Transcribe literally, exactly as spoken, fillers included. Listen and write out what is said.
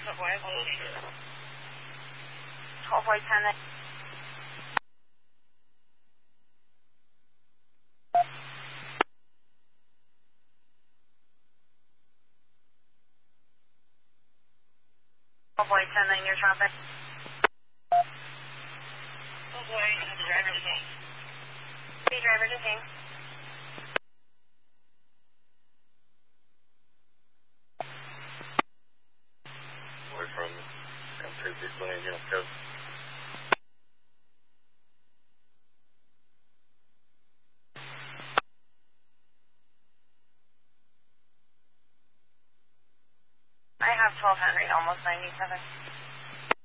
twelve boy ten. twelve boy ten, nine near traffic. twelve boy, driver to hang. Be driver to hang. We're from M fifty-six Lane, you know, I have twelve Henry, almost ninety-seven.